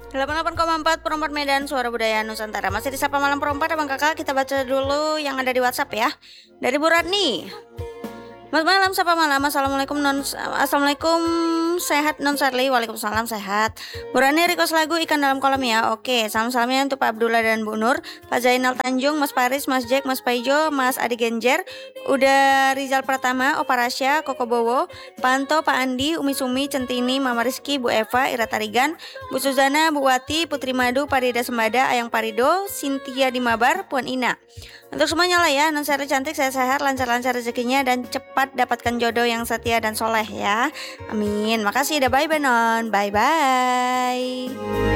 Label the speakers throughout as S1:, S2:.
S1: 88,4 Perempat Medan, Suara Budaya Nusantara. Masih di Sapa Malam Perempat, Abang Kakak. Kita baca dulu yang ada di WhatsApp ya. Dari Bu Ratni. Selamat malam, Sapa Malam. Assalamualaikum, sehat Non Sarli. Waalaikumsalam, sehat. Bu Rani request lagu Ikan Dalam Kolam ya. Oke, salam-salamnya untuk Pak Abdullah dan Bu Nur, Pak Zainal Tanjung, Mas Paris, Mas Jack, Mas Paijo, Mas Adi Genjer, udah Rizal Pratama, Opa Rasya, Koko Bowo, Panto, Pak Andi, Umi Sumi, Centini, Mama Rizky, Bu Eva, Ira Tarigan, Bu Suzana, Bu Wati, Putri Madu, Parida Sembada, Ayang Parido, Cynthia Dimabar, Puan Ina. Untuk semuanya lah ya, Non Sari cantik, sehat-sehat, lancar-lancar rezekinya, dan cepat dapatkan jodoh yang setia dan soleh ya. Amin. Makasih udah bye-bye Non. Bye-bye.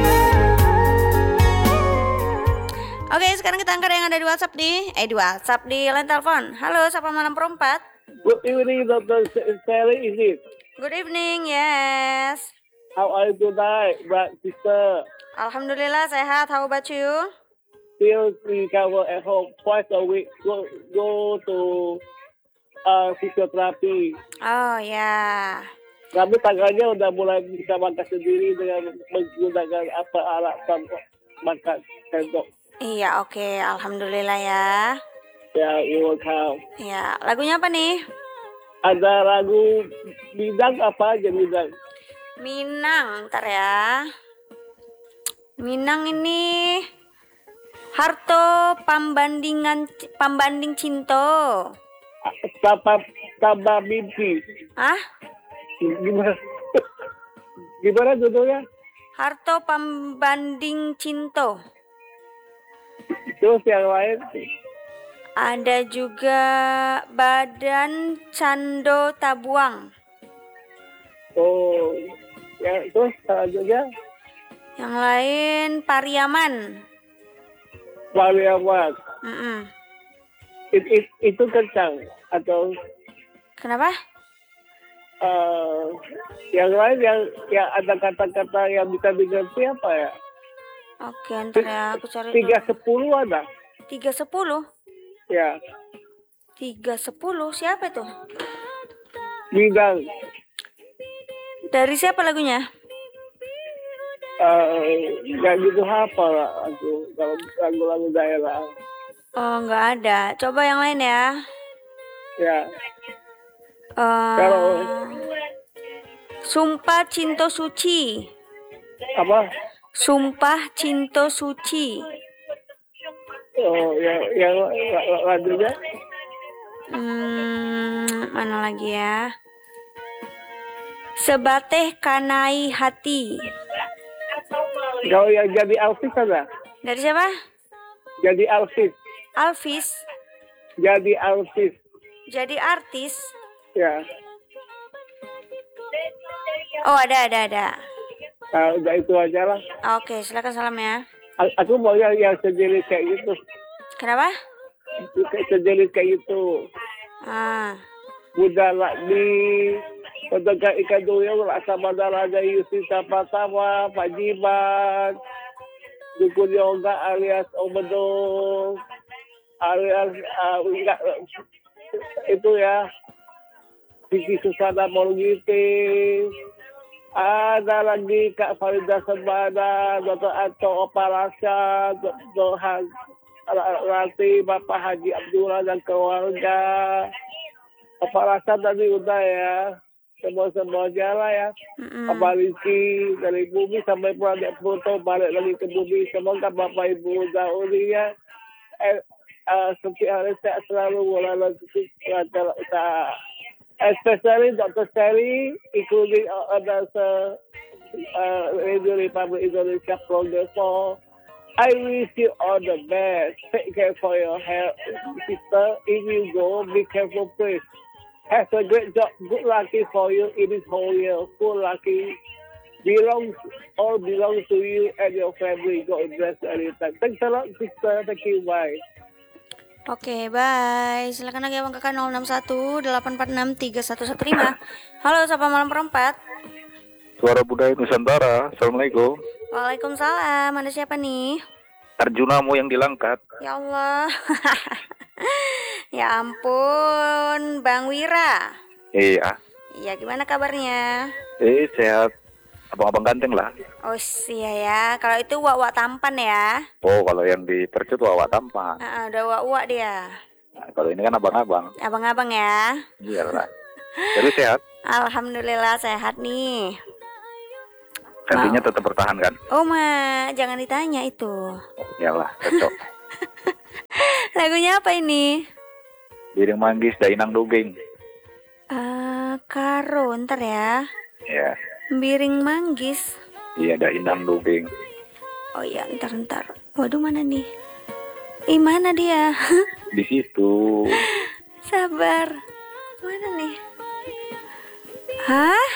S1: Oke, sekarang kita angkat yang ada di WhatsApp di line telepon. Halo, Sapa Malam Perempat.
S2: Good evening, Dr. Sally, is it?
S1: Good evening, yes.
S2: How are you tonight, brother, sister?
S1: Alhamdulillah sehat. How about you?
S2: Still recover at home twice a week. Go to physiotherapy.
S1: Oh ya.
S2: Kami tangannya udah mulai bisa makan sendiri dengan menggunakan alat makan sendok.
S1: Iya, oke. Alhamdulillah ya.
S2: Ya, you will come.
S1: Ya, lagunya apa nih?
S2: Ada lagu Minang apa aja Minang?
S1: Minang, ntar ya. Minang ini Harto Pambanding Cinto.
S2: Tambah mimpi.
S1: Ah?
S2: Gimana judulnya?
S1: Harto Pambanding Cinto.
S2: Terus yang lain?
S1: Ada juga Badan Cando Tabuang.
S2: Oh, ya terus selanjutnya?
S1: Yang lain Pariaman.
S2: Pariaman. Itu kencang atau?
S1: Kenapa?
S2: Yang lain yang ada kata-kata yang bisa diganti apa ya?
S1: Oke, ntar ya aku cari.
S2: 310 ada.
S1: 310?
S2: Ya.
S1: 310 siapa itu?
S2: Minang.
S1: Dari siapa lagunya?
S2: Nggak gitu hafal lah aku kalau lagu-lagu daerah.
S1: Oh, nggak ada. Coba yang lain ya.
S2: Ya. Kalau
S1: Sumpah Cinto Suci.
S2: apa?
S1: Sumpah Cinto Suci.
S2: Oh, yang lagunya?
S1: Mana lagi ya? Sebateh Kanai Hati.
S2: Kalau yang jadi Alvis ada?
S1: Dari siapa?
S2: Jadi Alvis.
S1: Alvis.
S2: Jadi Alvis.
S1: Jadi artis.
S2: Ya.
S1: Oh, ada.
S2: Nah, udah itu aja lah.
S1: Oke, silakan salam ya.
S2: Aku mau yang sejenis kayak gitu.
S1: Kenapa?
S2: Sejenis kayak gitu. Budak di pedagang ikan duyung rasa bandara ada Yusi Sapatama, Pak Jiban, Dukun Yoga alias Obedo, alias itu ya, Siti Susana Morgiti, ada lagi Kak Farida Sembada, Dr. Anto Oparasya, Dr. Rati, Bapak Haji Abdullah dan keluarga. Oparasya tadi udah ya. Semua-semuanya lah ya. Bapak Rizky dari bumi sampai pulang dari Pluto balik lagi ke bumi. Semoga Bapak Ibu dahulunya seperti hari sehat selalu walaupun lancar usaha. Especially Dr. Sally, including others Radio Republic Indonesia Progreso. I wish you all the best. Take care for your health, sister. If you go, be careful, please. Have a great job. Good lucky for you in this whole year. Full lucky belongs to you and your family. God bless you anytime. Thanks a lot, sister. Thank you. Bye.
S1: Oke, bye. Silakan lagi Abang Kakak 061 846 3115. Halo, Sapa Malam Perempat.
S3: Suara Budaya Nusantara. Assalamualaikum.
S1: Waalaikumsalam. Ada siapa nih?
S3: Arjunamu yang dilangkat.
S1: Ya Allah. Ya ampun, Bang Wira.
S3: Iya.
S1: Iya, gimana kabarnya?
S3: Sehat. abang-abang ganteng lah.
S1: Oh iya ya. Kalau itu wak-wak tampan ya.
S3: Oh, kalau yang di Percut Wawa tampan.
S1: Udah wak-wak dia.
S3: Nah, kalau ini kan abang-abang.
S1: Abang-abang ya.
S3: Iyalah. Jadi sehat.
S1: Alhamdulillah sehat nih.
S3: Cantiknya tetap bertahan kan?
S1: Oh jangan ditanya itu.
S3: Iyalah, cocok.
S1: Lagunya apa ini?
S3: Biring manggis dainang duging.
S1: Karo, ntar ya.
S3: Ya.
S1: Biring manggis.
S3: Iya, dainang duging.
S1: Oh iya, ntar. Waduh, mana nih? Mana dia?
S3: Di situ.
S1: Sabar. Mana nih? Hah?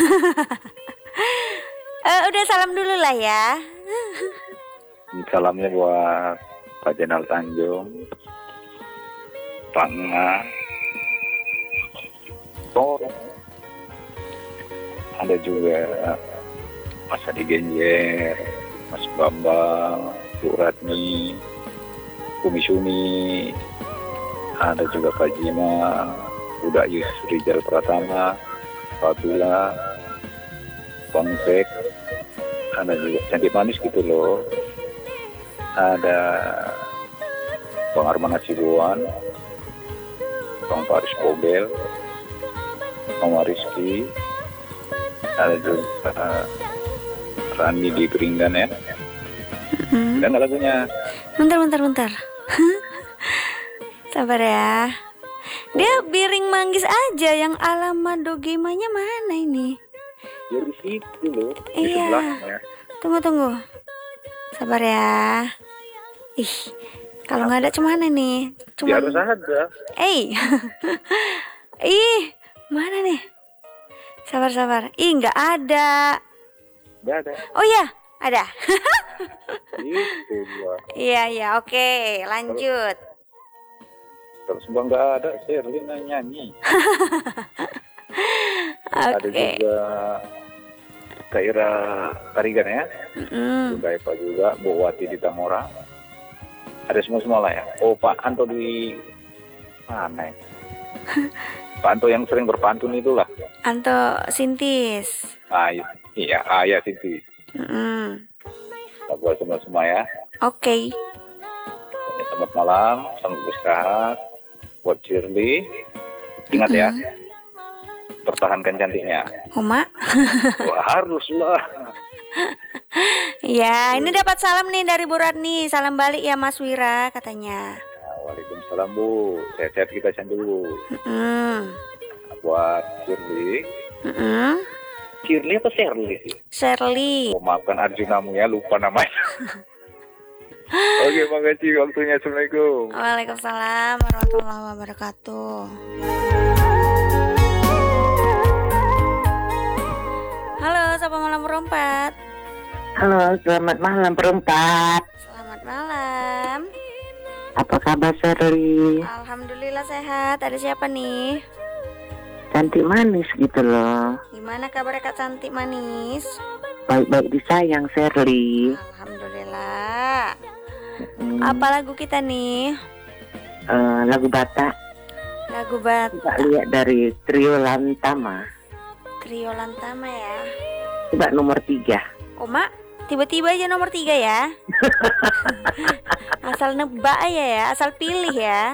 S1: Udah salam dulu lah ya.
S3: Salamnya buat Pak Jenal Tanjung, Pak Nga, ada juga Mas Adi Genjer, Mas Bambang, Bu Ratni, Umi Sumi, ada juga Pak Jima, Budak Yus Rijal Pratama, Pak Bula, Bang Zek, ada juga Cantik Manis gitu loh, ada Bang Arman Hasibuan, Bang Paris Kobel, Bang Rizky, ada juga Rani di Beringgan ya. Dan lagunya.
S1: Bentar. Sabar ya. Dia biring manggis aja, yang alamat dogemanya mana ini?
S3: Ya di situ loh, di
S1: Iya.
S3: sebelahnya.
S1: Tunggu. Sabar ya. Ih, kalau nggak ada cuman nih?
S3: Ya harus ada.
S1: Ih, mana nih? Sabar. Ih, nggak ada.
S3: Nggak ada.
S1: Oh ya, ada.
S3: Itu gua.
S1: Iya, oke, lanjut.
S3: Terus gua nggak ada, Sherlyn nyanyi. Ada
S1: Oke.
S3: juga Kaira Karigan ya. Juga Eva juga, Bu Wati di Tamora. Ada semua lah ya. Oh, Pak Anto di mana ya? Pak Anto yang sering berpantun itulah.
S1: Anto Sintis.
S3: Iya Siti. Buat semua ya.
S1: Oke.
S3: Selamat malam, selamat beristirahat. Buat Shirley, ingat ya, pertahankan cantiknya.
S1: Oma.
S3: Wah, haruslah.
S1: Ya, ini dapat salam nih dari Bu Ratni. Salam balik ya Mas Wira katanya.
S3: Waalaikumsalam Bu, sehat-sehat kita dulu. Buat Shirley. Shirley apa Shirley sih?
S1: Shirley.
S3: Oh, maafkan Arjunamu ya, lupa namanya. Oke, makasih waktunya. Assalamualaikum.
S1: Waalaikumsalam warahmatullahi wabarakatuh. Halo, Sapa Malam Perempat.
S4: Halo, selamat malam Perempat.
S1: Selamat malam.
S4: Apa kabar Shirley?
S1: Alhamdulillah sehat. Ada siapa nih?
S4: Cantik manis gitu loh.
S1: Gimana kabarnya Kak Cantik Manis?
S4: Baik-baik disayang Shirley.
S1: Alhamdulillah. Apa lagu kita nih?
S4: Lagu Batak.
S1: Lagu Batak.
S4: Coba lihat dari Trio Lantama.
S1: Trio Lantama ya.
S4: Coba nomor 3.
S1: Oma, tiba-tiba aja nomor 3 ya. Asal nebak aja ya, asal pilih ya.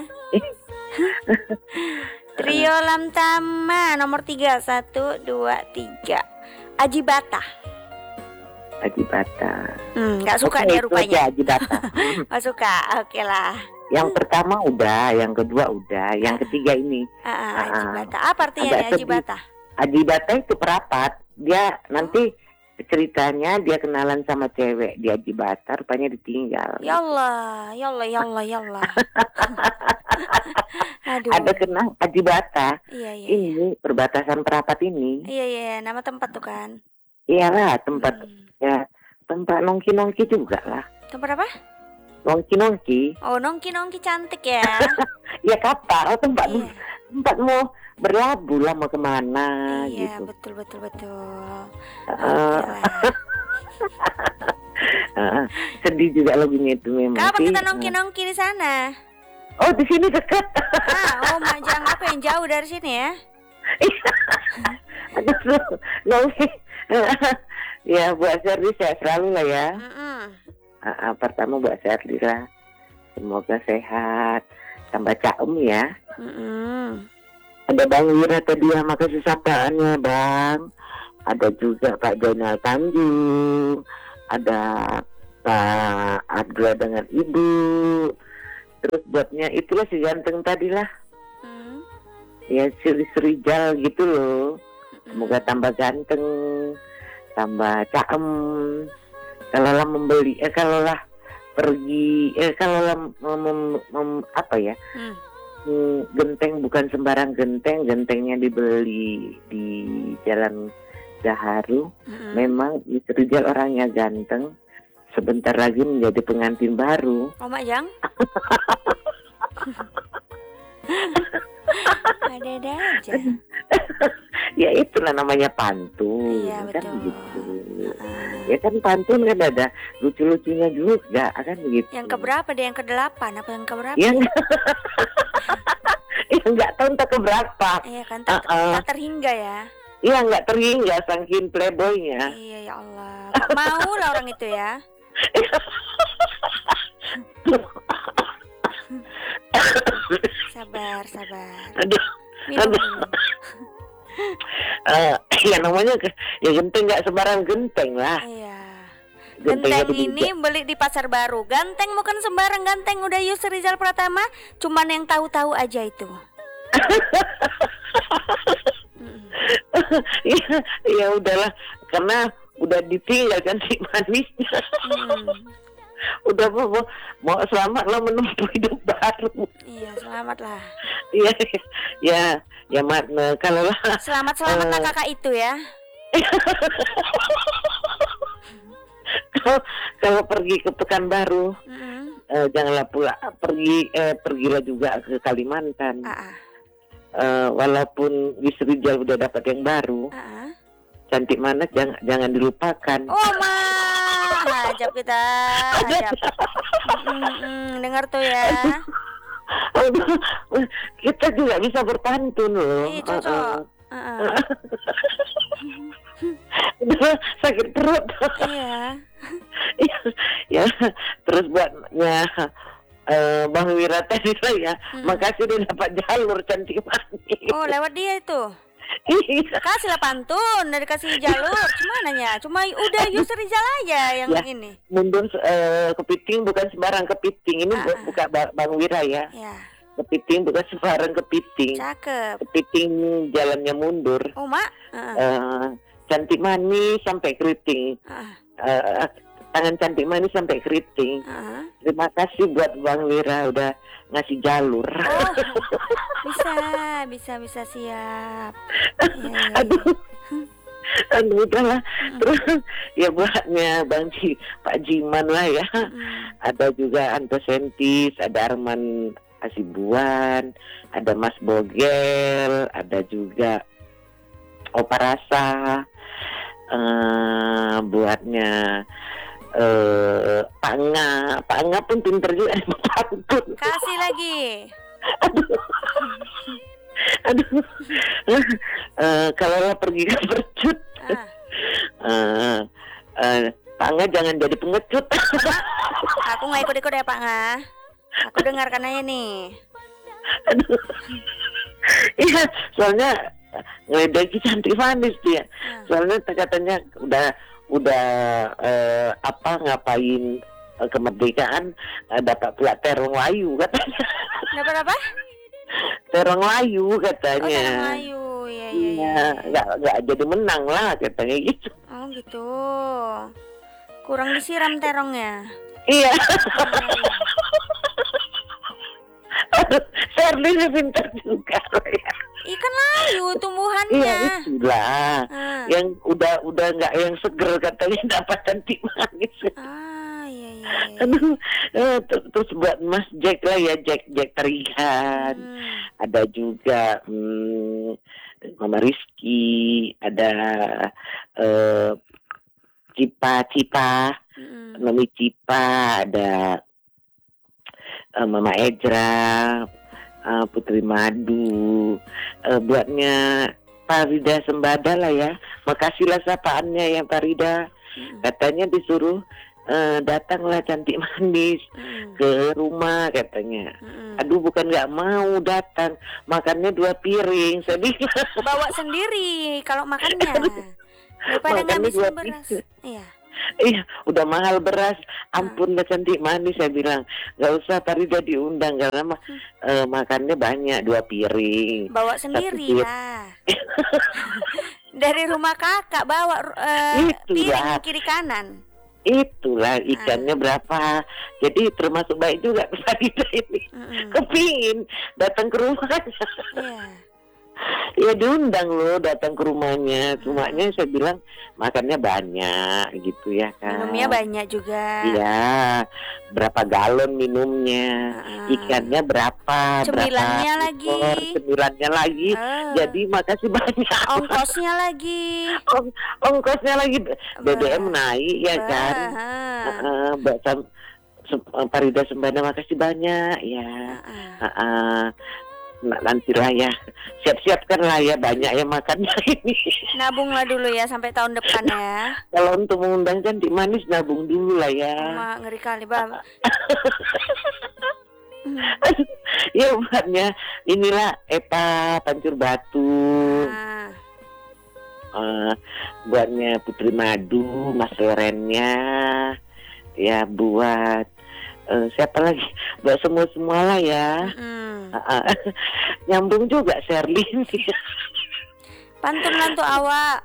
S1: Trio Lantama nomor 3. 1, 2, 3. Aji Bata.
S4: Aji Bata.
S1: Gak suka dia rupanya.
S4: Aji Bata.
S1: Gak suka, oke lah.
S4: Yang pertama udah, yang kedua udah, yang ketiga ini.
S1: Aji Bata. Apa artinya nih Aji Bata?
S4: Aji Bata itu perapat. Dia nanti ceritanya dia kenalan sama cewek di Aji Bata, rupanya ditinggal.
S1: Ya Allah. Aduh.
S4: Ada kenal Aji Bata.
S1: Iya.
S4: Ini perbatasan perapat ini.
S1: Iya, nama tempat tuh kan.
S4: Iyalah tempat ya, tempat nongki juga lah.
S1: Tempat apa?
S4: Nongki.
S1: Oh, nongki cantik ya.
S4: Ya kapal tempat
S1: Iya.
S4: tempat mau berlabuh lah mau kemana
S1: Iya,
S4: gitu.
S1: betul.
S4: Sedih juga lagunya itu memang.
S1: Kapan
S4: sih.
S1: kita nongki di sana?
S4: Oh di sini dekat.
S1: Jangan aku yang jauh dari sini ya.
S4: Aduh, nongki Ya buat Serdi sehat selalu lah ya.
S1: Mm-mm.
S4: Pertama buat Serdi lah. Semoga sehat, tambah caem ya.
S1: Mm-mm.
S4: Ada Bang Wira tadi yang makasih sapaannya Bang. Ada juga Pak Jainal Tanjung. Ada Pak Abdullah dengan Ibu. Terus buatnya itulah si ganteng tadi lah.
S1: Mm.
S4: Ya si Rizal gitu loh. Semoga tambah ganteng, tambah caem. Kalau lah membeli, kalau lah pergi, kalau lah apa ya? Genteng bukan sembarang genteng, gentengnya dibeli di Jalan Gaharu. Memang Rizal orangnya ganteng. Sebentar lagi menjadi pengantin baru.
S1: Oh Mak Jang. Ada aja.
S4: Ya itulah namanya pantun.
S1: Iya,
S4: Kan
S1: betul.
S4: begitu. Ya kan pantun kan ada lucu-lucunya juga kan begitu.
S1: Yang keberapa deh? Yang ke-8 apa yang keberapa?
S4: Yang nggak tahu entah keberapa.
S1: Iya kan tak terhingga ya.
S4: Iya nggak terhingga saking playboynya.
S1: Iya ya Allah. Gak mau lah orang itu ya. Sabar.
S4: Aduh.
S1: Minum.
S4: Ya namanya ya genteng nggak sembarang genteng lah.
S1: Iya.
S4: Gentengnya
S1: Genteng ini beli di Pasar Baru. Ganteng bukan sembarang ganteng. Udah Yusri Rizal Pratama. Cuman yang tahu-tahu aja itu.
S4: Ya udahlah karena udah ditinggal cantik manisnya. Udah mau selamat lah menempuh hidup baru.
S1: Iya selamat lah.
S4: Ya kalau lah
S1: Selamat lah kakak itu ya.
S4: Kalau pergi ke Pekanbaru, janganlah pula pergilah juga ke Kalimantan. Walaupun Wisrijal udah dapat yang baru, cantik mana jangan dilupakan.
S1: Oh mah, ajab kita, ajab. Dengar tuh ya.
S4: Kita juga bisa berpantun loh.
S1: Ih, cocok.
S4: Sakit perut.
S1: Iya.
S4: Ya, terus buatnya Bang Wira tadi ya. Makasih dia dapat jalur cantik manis.
S1: Oh, lewat dia itu.
S4: Iya.
S1: Kasih lah pantun, dari kasih jalur. Cumananya? Cuma udah Yusri Rizal aja yang
S4: Ya,
S1: ini.
S4: Mundur kepiting bukan sembarang kepiting. Ini bukan Bang Wira ya.
S1: Ya.
S4: Kepiting bukan sembarang kepiting.
S1: Cakep.
S4: Kepiting jalannya mundur.
S1: Oh, Mak.
S4: Cantik manis sampai keriting. Tangan cantik manis sampai keriting. Terima kasih buat Bang Wira udah ngasih jalur.
S1: Oh, bisa siap. Ya.
S4: Aduh udahlah. Terus ya buatnya Pak Jiman lah ya. Ada juga Anto Sentis, ada Arman Asibuan, ada Mas Bogel, ada juga Opa Rasa. Buatnya Pak Nga pun pinter juga pantun.
S1: Kasih lagi.
S4: Aduh. Kalau lo pergi ke Percut, Pak Nga jangan jadi pengecut.
S1: Aku nggak ikut-ikut ya Pak Nga. Aku dengarkan aja nih.
S4: Aduh. Iya, soalnya ngeledeki cantik manis dia. Soalnya katanya udah ngapain kemerdekaan dapat pula terong layu katanya.
S1: Dapat apa?
S4: Terong layu
S1: Oh,
S4: katanya.
S1: terong layu. Iya.
S4: Nggak jadi menang lah katanya gitu.
S1: Oh gitu. Kurang disiram terongnya.
S4: Iya. Shirley pintar juga ya.
S1: Ikan layu tumbuhannya.
S4: Iya itulah. Yang udah nggak yang seger katanya dapat cantik manis.
S1: Iya.
S4: Aduh, terus buat Mas Jack lah ya, Jack Tarigan. Ada juga Mama Rizky, ada Cipa, Mami Cipa, ada Mama Ejra, Putri Madu, buatnya Farida Sembada lah ya. Makasih lah sapaannya ya Farida. Katanya disuruh datanglah cantik manis ke rumah katanya. Aduh, bukan nggak mau datang, makannya 2 piring. Saya bilang
S1: Bawa sendiri kalau makannya. Daripada
S4: makannya 2
S1: ngabisin beras.
S4: piring.
S1: Iya.
S4: Iya, udah mahal beras. Ampun lah cantik manis, saya bilang. Gak usah Farida diundang karena makannya banyak, 2 piring.
S1: Bawa sendiri lah. Dari rumah kakak bawa piring kiri kanan.
S4: Itulah ikannya berapa. Jadi termasuk baik juga Farida ini. Kepingin datang ke rumahnya.
S1: Iya.
S4: Ya diundang loh datang ke rumahnya. Cumanya saya bilang makannya banyak gitu ya kan.
S1: Minumnya banyak juga.
S4: Iya, berapa galon minumnya, ikannya berapa,
S1: Cemilannya
S4: berapa
S1: lagi.
S4: cemilannya lagi. Jadi makasih banyak.
S1: Ongkosnya lagi.
S4: Ongkosnya lagi, BBM naik ya kan. Farida Sembana makasih banyak ya. Nantilah ya, siap-siapkan lah ya, banyak yang makannya ini.
S1: Nabunglah dulu ya sampai tahun depan ya.
S4: Kalau untuk mengundang cantik manis nabung dulu lah ya.
S1: Ngeri kali Bang.
S4: Ya buatnya inilah Epa Pancur Batu. Buatnya Putri Madu, Mas Lorennya. Ya buat siapa lagi? Buat semua lah ya. Nyambung juga Sherlyn.
S1: Pantun tuh awak.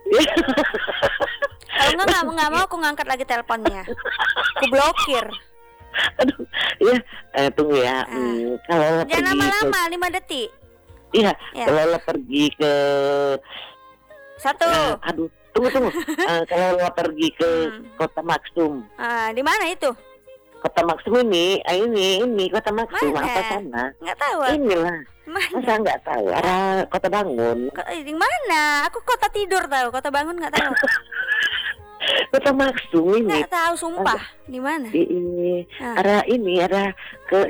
S1: Kalau nggak mau aku ngangkat lagi teleponnya. Aku blokir.
S4: Aduh, ya tunggu ya. Kalau
S1: jangan lama-lama, 5 detik.
S4: Iya, kalau pergi ke
S1: 1.
S4: Aduh, tunggu. Kalau pergi ke Kota Maksum.
S1: Di mana itu?
S4: Kota Maksum ini Kota Maksum apa sana?
S1: Nggak tahu.
S4: Inilah. Masa nggak tahu? Arah Kota Bangun.
S1: Di mana? Aku kota tidur tahu, Kota Bangun nggak tahu.
S4: Kota Maksum ini.
S1: Nggak tahu sumpah. Di mana?
S4: Di ini. Arah ke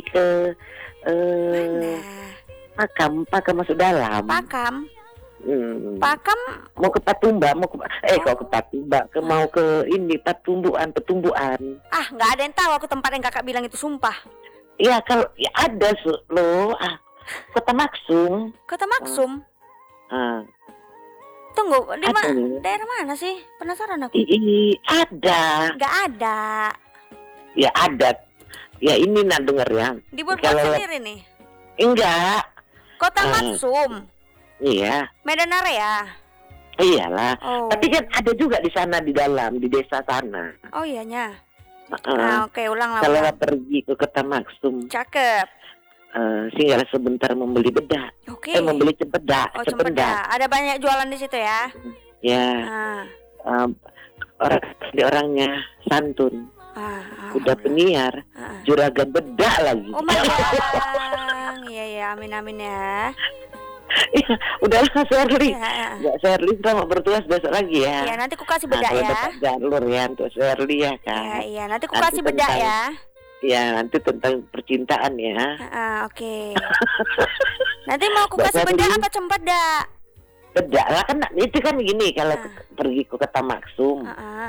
S1: mana?
S4: Pakam masuk dalam.
S1: Pakam.
S4: Pakam mau ke Patumba, kok ke Patumba, mau ke ini Petumbuan.
S1: Nggak ada yang tahu aku tempat yang kakak bilang itu sumpah.
S4: Iya, kalau ya ada loh. Kota Maksum.
S1: Kota Maksum. Tunggu, daerah mana sih? Penasaran aku.
S4: Ada.
S1: Nggak ada.
S4: Ya ada. Ya ini denger ya.
S1: Dibuat sendiri nih.
S4: Enggak.
S1: Kota Maksum.
S4: Iya.
S1: Medan area.
S4: Iyalah. Tapi kan ada juga di sana di dalam, di desa sana.
S1: Oh iyanya. Oke, ulang lah.
S4: Kalau pergi ke Kota Maksum.
S1: Cakep.
S4: Singgah sebentar membeli bedak.
S1: Oke.
S4: Membeli cempedak.
S1: Cempedak. Ada banyak jualan di situ ya.
S4: Ya. Orangnya santun. Udah penyiar. Juragan bedak lagi.
S1: Oh my God. Iya, amin ya.
S4: Iya, udahlah Sherly. Enggak Sherly sama bertugas besok lagi ya.
S1: Iya, nanti aku kasih bedak ya.
S4: Jalur ya untuk Sherly ya kan.
S1: Iya, nanti aku kasih bedak ya.
S4: Iya, nanti tentang percintaan ya.
S1: Oke. Nanti mau aku kasih bedak apa cempedak?
S4: Bedak lah kan, itu kan gini kalau pergi ke Kota Maksum.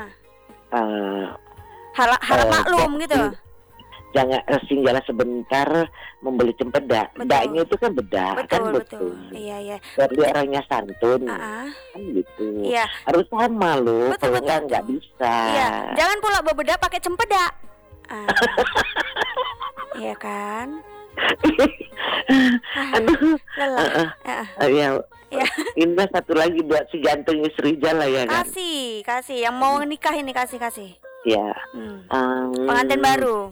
S1: Harap maklum gitu.
S4: Jangan singgah sebentar membeli cempedak. Bedaknya itu kan bedak. Betul.
S1: Iya.
S4: Berarti orangnya santun. Kan gitu.
S1: Iya.
S4: Harus sama loh. Kalau enggak bisa.
S1: Iya. Jangan pula bebedak pakai cempedak. Iya kan?
S4: Aduh.
S1: Lelah.
S4: Ya. Indah satu lagi buat si ganteng Rizal lah ya kan.
S1: Kasih. Yang mau nikah ini kasih.
S4: Ya.
S1: Pengantin baru.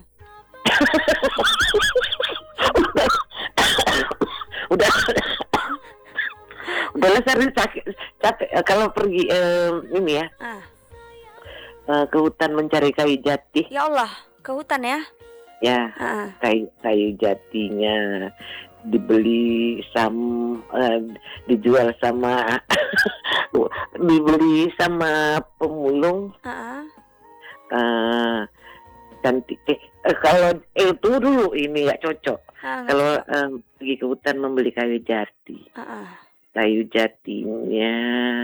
S4: Udahlah Sherly capek kalau pergi ini ya ke hutan mencari kayu jati.
S1: Ya Allah, ke hutan ya?
S4: Ya, kayu jatinya dijual sama dibeli sama pemulung. Cantik kalau itu dulu ini nggak cocok. Kalau pergi ke hutan membeli kayu jati. kayu jatinya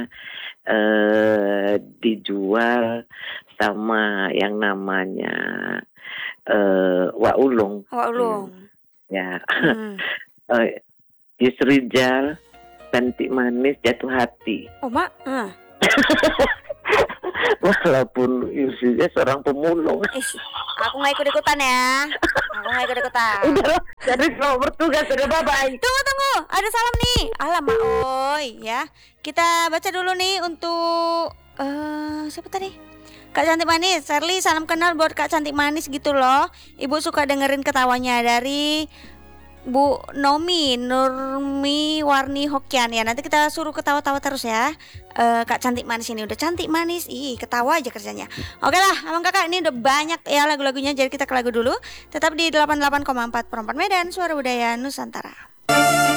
S4: dijual sama yang namanya Wak Ulung.
S1: Wak Ulung.
S4: Ya.
S1: Hmm.
S4: Yusrijal, cantik manis, jatuh hati.
S1: Oh, Mak.
S4: Walaupun Yusrijal seorang pemulung.
S1: Aku nggak ikut-ikutan ya. Aku nggak ikut-ikutan.
S4: Udah, jadi selalu bertugas. Udah, bye-bye.
S1: Tunggu. Ada salam nih. Alamak, oi ya. Kita baca dulu nih untuk siapa tadi? Kak Cantik Manis. Shirley, salam kenal buat Kak Cantik Manis gitu loh. Ibu suka dengerin ketawanya dari Bu Nurmi Warni Hokian ya. Nanti kita suruh ketawa-tawa terus ya. Kak Cantik Manis ini udah cantik manis. Ketawa aja kerjanya. Oke lah, Abang Kakak ini udah banyak ya lagu-lagunya. Jadi kita ke lagu dulu. Tetap di 88,4 Perempat Medan, Suara Budaya Nusantara.